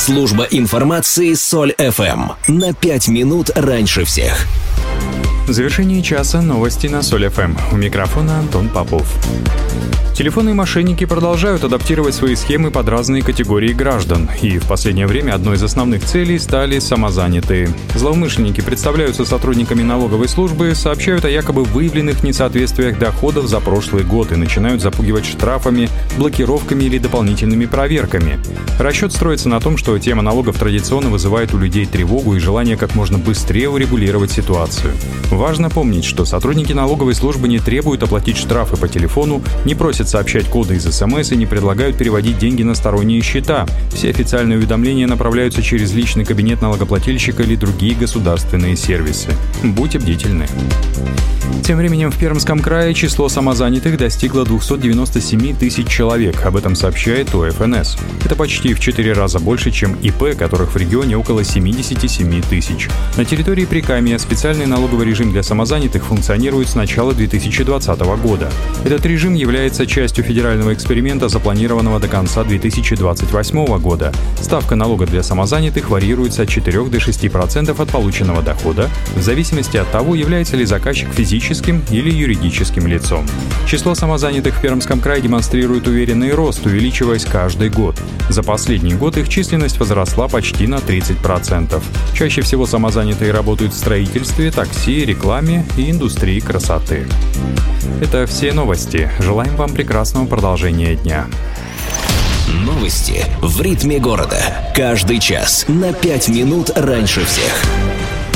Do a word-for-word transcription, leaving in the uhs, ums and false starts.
Служба информации Соль эф эм. На пять минут раньше всех. В завершении часа новости на Соль эф эм. У микрофона Антон Попов. Телефонные мошенники продолжают адаптировать свои схемы под разные категории граждан. И в последнее время одной из основных целей стали самозанятые. Злоумышленники представляются сотрудниками налоговой службы, сообщают о якобы выявленных несоответствиях доходов за прошлый год и начинают запугивать штрафами, блокировками или дополнительными проверками. Расчет строится на том, что тема налогов традиционно вызывает у людей тревогу и желание как можно быстрее урегулировать ситуацию. Важно помнить, что сотрудники налоговой службы не требуют оплатить штрафы по телефону, не просят сообщать коды из СМС и не предлагают переводить деньги на сторонние счета. Все официальные уведомления направляются через личный кабинет налогоплательщика или другие государственные сервисы. Будьте бдительны. Тем временем в Пермском крае число самозанятых достигло двести девяносто семь тысяч человек. Об этом сообщает О Эф Эн Эс. Это почти в четыре раза больше, чем И Пэ, которых в регионе около семьдесят семь тысяч. На территории Прикамья специальный налоговый режим для самозанятых функционирует с начала две тысячи двадцатого года. Этот режим является частью федерального эксперимента, запланированного до конца две тысячи двадцать восьмого года. Ставка налога для самозанятых варьируется от четырёх до шести процентов от полученного дохода, в зависимости от того, является ли заказчик физическим или юридическим лицом. Число самозанятых в Пермском крае демонстрирует уверенный рост, увеличиваясь каждый год. За последний год их численность возросла почти на тридцать процентов. Чаще всего самозанятые работают в строительстве, такси, рекламе и индустрии красоты. Это все новости. Желаем вам прекрасного продолжения дня. Новости в ритме города. Каждый час на пять минут раньше всех.